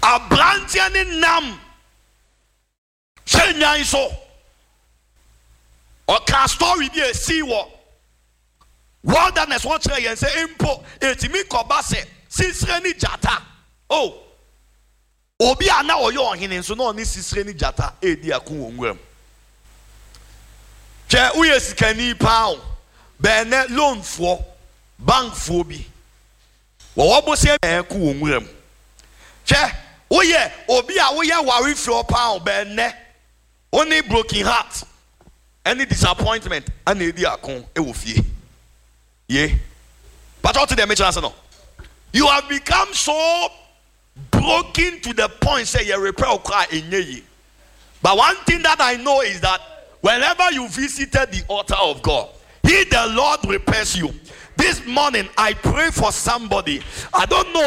abrantia ni nam chenyan so or can story be a see what wilderness what try and say impo etimi koba se sisre ni jata oh obi ana oyo ohene so no ni sisre ni jata edi akun onwam che uye sikani pa bene loan for bank for bi wo bo se ku onwam che uye obi a wo ye worry for pa bene only broken heart any disappointment and edi akun e wo fie yeah but what they mention answer no you have become so broken to the point say you repair or cry in ye. But one thing that I know is that whenever you visited the altar of God, He the Lord repairs you. This morning I pray for somebody. I don't know